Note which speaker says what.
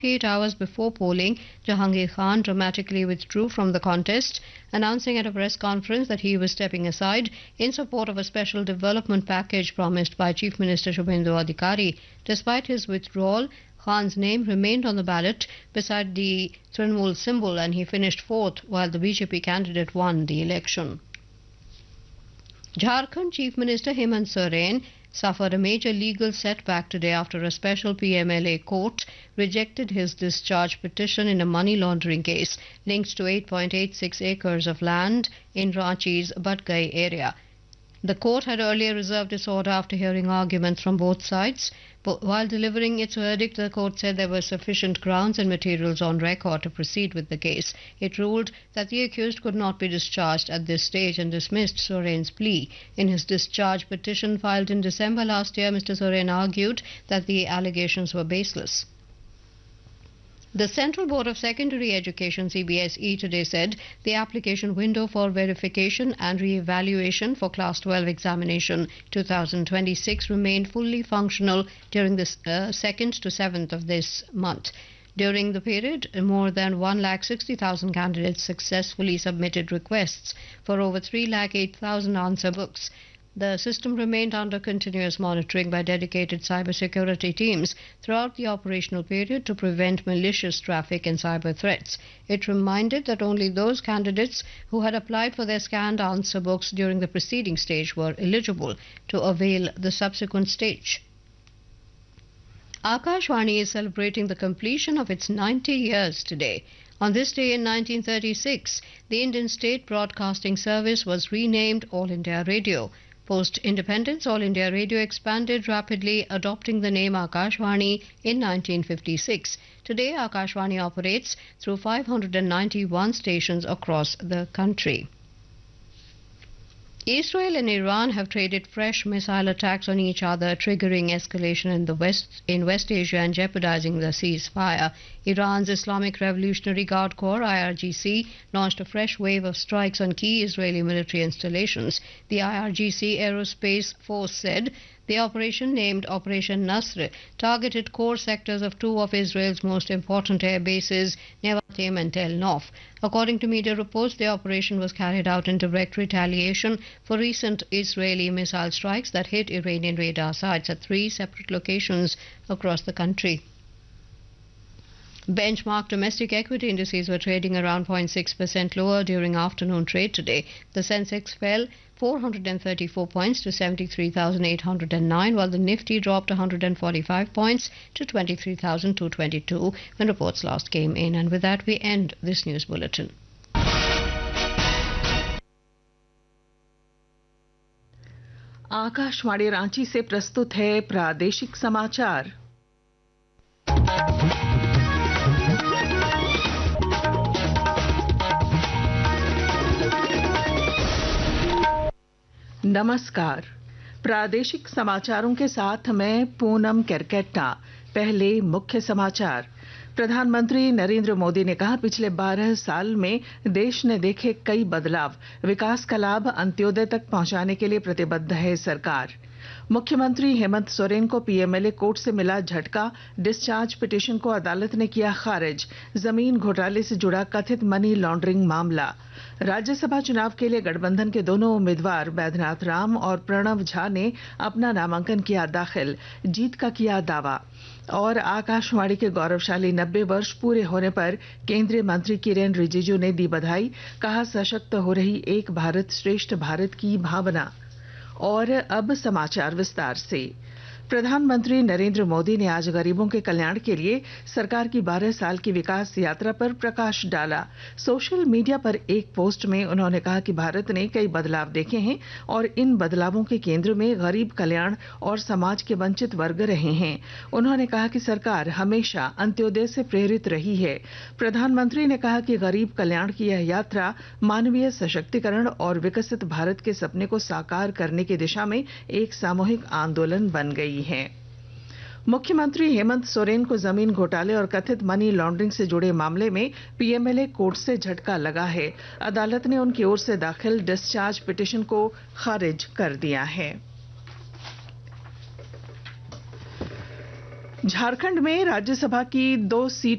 Speaker 1: 8 hours before polling, Jahangir Khan dramatically withdrew from the contest, announcing at a press conference that he was stepping aside in support of a special development package promised by Chief Minister Shubhendu Adhikari. Despite his withdrawal, Khan's name remained on the ballot beside the Trinamool symbol and he finished fourth while the BJP candidate won the election. Jharkhand Chief Minister Hemant Soren suffered a major legal setback today after a special PMLA court rejected his discharge petition in a money laundering case linked to 8.86 acres of land in Ranchi's Batgai area. The court had earlier reserved its order after hearing arguments from both sides. But while delivering its verdict, the court said there were sufficient grounds and materials on record to proceed with the case. It ruled that the accused could not be discharged at this stage and dismissed Soren's plea. In his discharge petition filed in December last year, Mr. Soren argued that the allegations were baseless. The Central Board of Secondary Education CBSE today said the application window for verification and re-evaluation for Class 12 examination 2026 remained fully functional during the 2nd to 7th of this month. During the period, more than 1,60,000 candidates successfully submitted requests for over 3,08,000 answer books. The system remained under continuous monitoring by dedicated cybersecurity teams throughout the operational period to prevent malicious traffic and cyber threats. It reminded that only those candidates who had applied for their scanned answer books during the preceding stage were eligible to avail the subsequent stage. Akashvani is celebrating the completion of its 90 years today. On this day in 1936, the Indian State Broadcasting Service was renamed All India Radio. Post-independence, All India Radio expanded rapidly, adopting the name Akashvani in 1956. Today, Akashvani operates through 591 stations across the country. Israel and Iran have traded fresh missile attacks on each other, triggering escalation in West Asia and jeopardizing the ceasefire. Iran's Islamic Revolutionary Guard Corps (IRGC) launched a fresh wave of strikes on key Israeli military installations. The IRGC Aerospace Force said the operation, named Operation Nasr, targeted core sectors of two of Israel's most important air bases, Nevatim and Tel Nof. According to media reports, the operation was carried out in direct retaliation for recent Israeli missile strikes that hit Iranian radar sites at 3 separate locations across the country. Benchmark domestic equity indices were trading around 0.6% lower during afternoon trade today. The Sensex fell 434 points to 73,809, while the Nifty dropped 145 points to 23,222 when reports last came in. And with that, we end this news bulletin.
Speaker 2: Akashvani Ranchi से प्रस्तुत है प्रादेशिक समाचार। नमस्कार, प्रादेशिक समाचारों के साथ मैं पूनम केरकेट्टा। पहले मुख्य समाचार। प्रधानमंत्री नरेंद्र मोदी ने कहा, पिछले 12 साल में देश ने देखे कई बदलाव, विकास का लाभ अंत्योदय तक पहुंचाने के लिए प्रतिबद्ध है सरकार। मुख्यमंत्री हेमंत सोरेन को पीएमएलए कोर्ट से मिला झटका, डिस्चार्ज पिटीशन को अदालत ने किया खारिज। जमीन घोटाले से जुड़ा कथित मनी लॉन्ड्रिंग मामला। राज्यसभा चुनाव के लिए गठबंधन के दोनों उम्मीदवार बैद्यनाथ राम और प्रणव झा ने अपना नामांकन किया दाखिल, जीत का किया दावा। और आकाशवाणी के गौरवशाली 90 वर्ष पूरे होने पर केंद्रीय मंत्री किरेन रिजिजू ने दी बधाई, कहा सशक्त हो रही एक भारत श्रेष्ठ भारत की भावना। और अब समाचार विस्तार से। प्रधानमंत्री नरेंद्र मोदी ने आज गरीबों के कल्याण के लिए सरकार की 12 साल की विकास यात्रा पर प्रकाश डाला। सोशल मीडिया पर एक पोस्ट में उन्होंने कहा कि भारत ने कई बदलाव देखे हैं और इन बदलावों के केंद्र में गरीब कल्याण और समाज के वंचित वर्ग रहे हैं। उन्होंने कहा कि सरकार हमेशा अंत्योदय से प्रेरित रही है। प्रधानमंत्री ने कहा कि गरीब कल्याण की यह यात्रा मानवीय सशक्तिकरण और विकसित भारत के सपने को साकार करने की दिशा में एक सामूहिक आंदोलन बन गई है। मुख्यमंत्री हेमंत सोरेन को जमीन घोटाले और कथित मनी लॉन्ड्रिंग से जुड़े मामले में पीएमएलए कोर्ट से झटका लगा है। अदालत ने उनकी ओर से दाखिल डिस्चार्ज पिटीशन को खारिज कर दिया है। झारखंड में राज्यसभा की 2 सीट